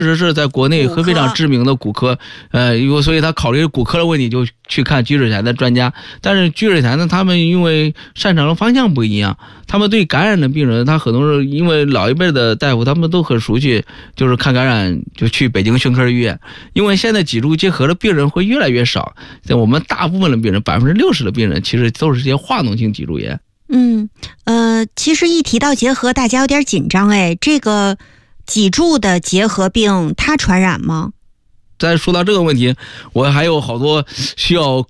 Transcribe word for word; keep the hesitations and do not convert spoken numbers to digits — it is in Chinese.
实是在国内非常知名的骨科，呃，所以他考虑骨科的问题就去看积水潭的专家。但是积水潭呢，他们因为擅长的方向不一样，他们对感染的病人，他很多是因为老一辈的大夫他们都很熟悉，就是看感染就去北京胸科医院。因为现在脊柱结核的病人会越来越少，像我们大部分的病人，百分之六十的病人其实都是这些化脓性脊柱炎。 嗯，呃，其实一提到结核，大家有点紧张哎，这个脊柱的结核病它传染吗？ 再说到这个问题，我还有好多需要